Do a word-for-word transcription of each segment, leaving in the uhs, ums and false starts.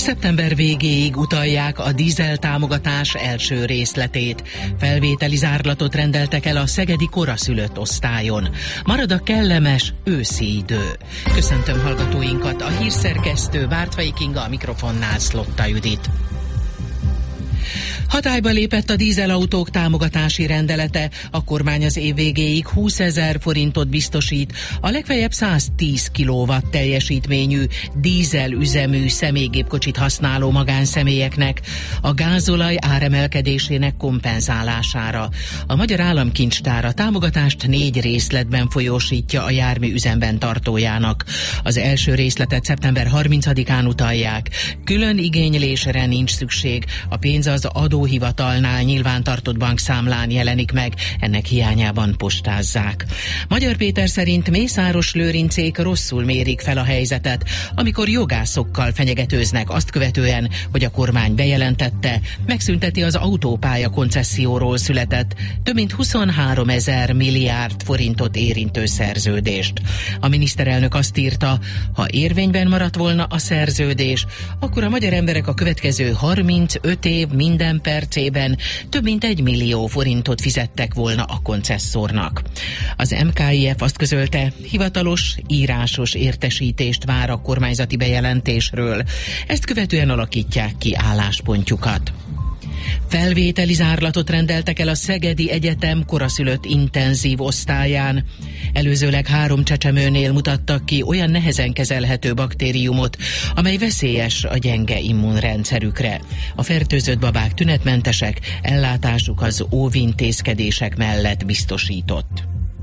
Szeptember végéig utalják a dízel támogatás első részletét. Felvételi zárlatot rendeltek el a szegedi koraszülött osztályon. Marad a kellemes őszi idő. Köszöntöm hallgatóinkat, a hírszerkesztő Bártfai Kinga, a mikrofonnál Szlotta Judit. Hatályba lépett a dízelautók támogatási rendelete, a kormány az év végéig húszezer forintot biztosít a legfeljebb száztíz kilowatt teljesítményű dízelüzemű személygépkocsit használó magánszemélyeknek a gázolaj áremelkedésének kompenzálására. A Magyar Államkincstár a támogatást négy részletben folyósítja a jármű üzemben tartójának. Az első részletet szeptember harmincadikán utalják. Külön igénylésre nincs szükség, a pénz az adóhivatalnál nyilvántartott bankszámlán jelenik meg, ennek hiányában postázzák. Magyar Péter szerint Mészáros Lőrincék rosszul mérik fel a helyzetet, amikor jogászokkal fenyegetőznek azt követően, hogy a kormány bejelentette, megszünteti az autópálya koncesszióról született több mint huszonháromezer milliárd forintot érintő szerződést. A miniszterelnök azt írta, ha érvényben maradt volna a szerződés, akkor a magyar emberek a következő harmincöt év minden percében több mint egy millió forintot fizettek volna a koncesszornak. Az em ká i ef azt közölte, hivatalos, írásos értesítést vár a kormányzati bejelentésről. Ezt követően alakítják ki álláspontjukat. Felvételi zárlatot rendeltek el a Szegedi Egyetem koraszülött intenzív osztályán. Előzőleg három csecsemőnél mutattak ki olyan nehezen kezelhető baktériumot, amely veszélyes a gyenge immunrendszerükre. A fertőzött babák tünetmentesek, ellátásuk az óvintézkedések mellett biztosított.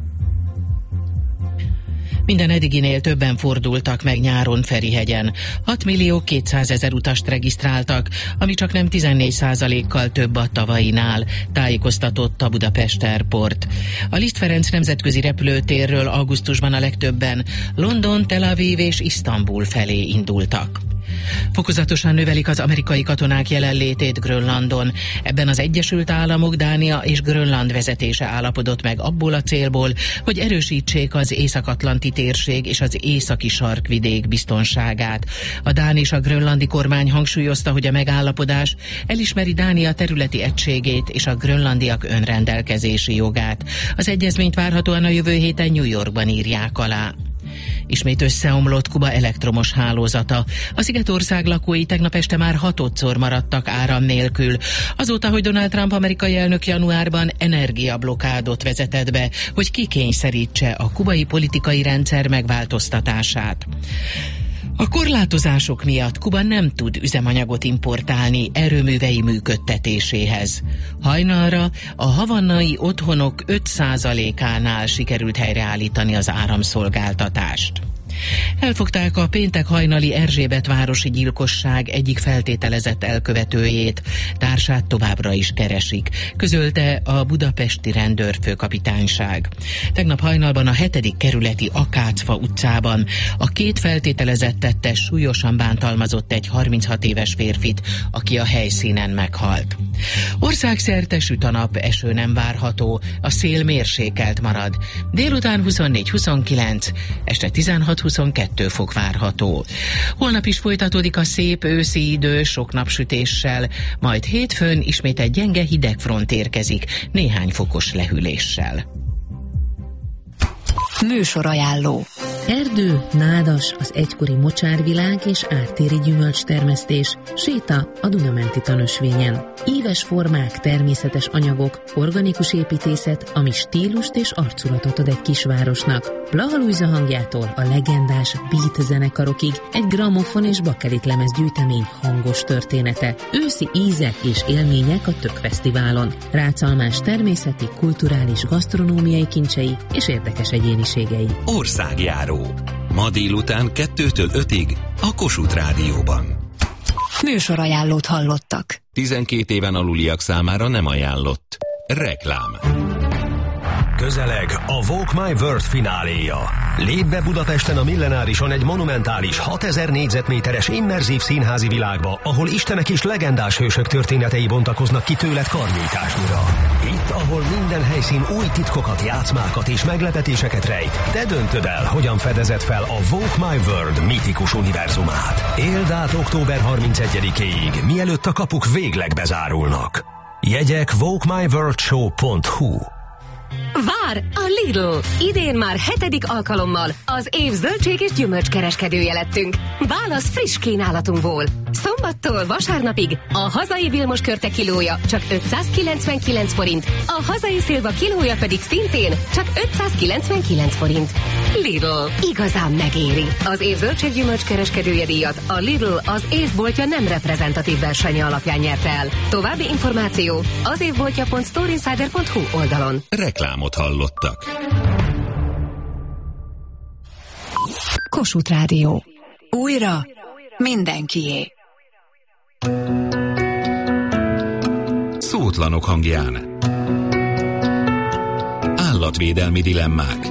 Minden eddiginél többen fordultak meg nyáron Ferihegyen. hat millió kétszázezer utast regisztráltak, ami csak nem tizennégy százalékkal több a tavainál, tájékoztatott a Budapest Airport. A Liszt Ferenc nemzetközi repülőtérről augusztusban a legtöbben London, Tel Aviv és Isztambul felé indultak. Fokozatosan növelik az amerikai katonák jelenlétét Grönlandon. Ebben az Egyesült Államok, Dánia és Grönland vezetése állapodott meg abból a célból, hogy erősítsék az észak-atlanti térség és az északi sarkvidék biztonságát. A dán és a grönlandi kormány hangsúlyozta, hogy a megállapodás elismeri Dánia területi egységét és a grönlandiak önrendelkezési jogát. Az egyezményt várhatóan a jövő héten New Yorkban írják alá. Ismét összeomlott Kuba elektromos hálózata. A szigetország lakói tegnap este már hatodszor maradtak áram nélkül. Azóta, hogy Donald Trump amerikai elnök januárban energiablokádot vezetett be, hogy kikényszerítse a kubai politikai rendszer megváltoztatását. A korlátozások miatt Kuba nem tud üzemanyagot importálni erőművei működtetéséhez. Hajnalra a havannai otthonok öt százalékánál sikerült helyreállítani az áramszolgáltatást. Elfogták a péntek hajnali Erzsébetvárosi gyilkosság egyik feltételezett elkövetőjét. Társát továbbra is keresik, közölte a budapesti rendőrfőkapitányság. Tegnap hajnalban a hetedik kerületi Akácfa utcában a két feltételezett tette súlyosan bántalmazott egy harminchat éves férfit, aki a helyszínen meghalt. Országszerte süt a nap, eső nem várható, a szél mérsékelt marad. Délután huszonnégy-huszonkilenc, este tizenhat-huszonkettő fok várható. Holnap is folytatódik a szép őszi idő sok napsütéssel, majd hétfőn ismét egy gyenge hidegfront érkezik, néhány fokos lehűléssel. Műsorajánló. Erdő, nádas, az egykori mocsárvilág és ártéri gyümölcstermesztés, séta a Duna-menti tanösvényen. Íves formák, természetes anyagok, organikus építészet, ami stílust és arculatot ad egy kisvárosnak. Blaha Lujza hangjától a legendás beat zenekarokig egy gramofon és bakelit lemez gyűjtemény hangos története. Őszi ízek és élmények a Tök Fesztiválon. Rácalmás természeti, kulturális, gasztronómiai kincsei és érdekes egyéniségei. Országjáró. Ma délután kettőtől ötig a Kossuth Rádióban. Műsorajánlót hallottak. tizenkét éven aluliak számára nem ajánlott. Reklám. Közeleg a Walk My World fináléja. Lépj be Budapesten a Millenárison egy monumentális hatezer négyzetméteres immerzív színházi világba, ahol istenek és legendás hősök történetei bontakoznak ki tőled karnyújtásnyira. Itt, ahol minden helyszín új titkokat, játszmákat és meglepetéseket rejt, te döntöd el, hogyan fedezed fel a Walk My World mítikus univerzumát. Éld át október harmincegyedikéig, mielőtt a kapuk végleg bezárulnak. Jegyek walk my world show pont hu. Vár a Lidl! Idén már hetedik alkalommal az év zöldség és gyümölcskereskedője lettünk. Válasz friss kínálatunkból. Szombattól vasárnapig a hazai Vilmos körte kilója csak ötszázkilencvenkilenc forint, a hazai szilva kilója pedig szintén csak ötszázkilencvenkilenc forint. Lidl, igazán megéri. Az év zöldség gyümölcskereskedője díjat a Lidl az évboltja nem reprezentatív versenye alapján nyerte el. További információ az évboltja pont storeinsider pont hu oldalon. Reklámot hallottak. Kossuth Rádió. Újra mindenkié. Szótlanok hangján. Állatvédelmi dilemmák.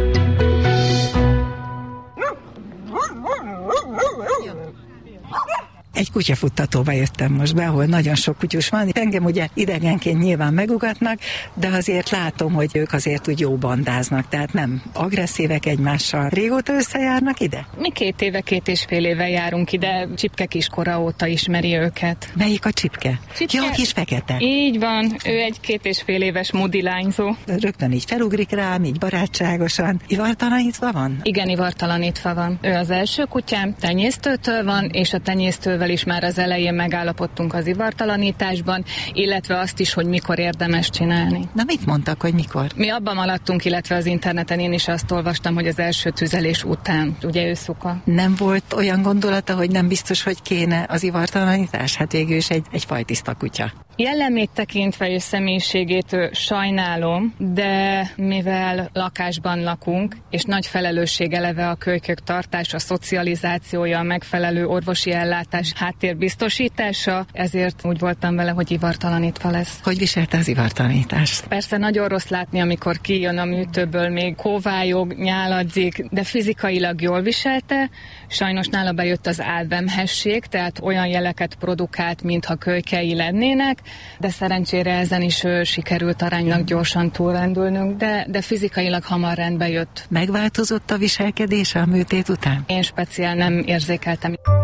Egy kutyafuttatóba jöttem most be, ahol nagyon sok kutyus van. Engem ugye idegenként nyilván megugatnak, de azért látom, hogy ők azért úgy jó bandáznak, tehát nem agresszívek egymással. Régóta összejárnak ide? Mi két éve, két és fél éve járunk ide, Csipke kiskora óta ismeri őket. Melyik a Csipke? Csipke? Ja, a kis fekete. Így van, ő egy két és fél éves mudi lányzó. Rögtön így felugrik rám, így barátságosan. Ivartalanítva van? Igen, ivartalanítva van. Ő az első kutyám, tenyésztőtől van, és a tenyésztővel is már az elején megállapodtunk az ivartalanításban, illetve azt is, hogy mikor érdemes csinálni. Na mit mondtak, hogy mikor? Mi abban maradtunk, illetve az interneten én is azt olvastam, hogy az első tüzelés után, ugye őszuka. Nem volt olyan gondolata, hogy nem biztos, hogy kéne az ivartalanítás? Hát végül is egy, egy fajtiszta kutya. Jellemét tekintve és személyiségét sajnálom, de mivel lakásban lakunk, és nagy felelősség eleve a kölykök tartása, a szocializációja, a megfelelő orvosi ellátás, háttér biztosítása, ezért úgy voltam vele, hogy ivartalanítva lesz. Hogy viselte az ivartalanítást? Persze nagyon rossz látni, amikor kijön a műtőből, még kóvályog, nyáladzik, de fizikailag jól viselte. Sajnos nála bejött az álvemhesség, tehát olyan jeleket produkált, mintha kölykei lennének, de szerencsére ezen is ő, sikerült aránylag gyorsan túlrendülnünk, de, de fizikailag hamar rendbe jött. Megváltozott a viselkedése a műtét után? Én speciál nem érzékeltem.